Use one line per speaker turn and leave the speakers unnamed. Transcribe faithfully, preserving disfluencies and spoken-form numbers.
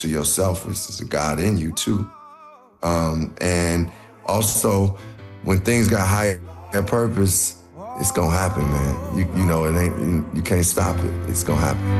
to yourself, which is a God in you too. Um, and also, when things got higher purpose, it's gonna happen, man. You, you know, it ain't, you can't stop it. It's gonna happen.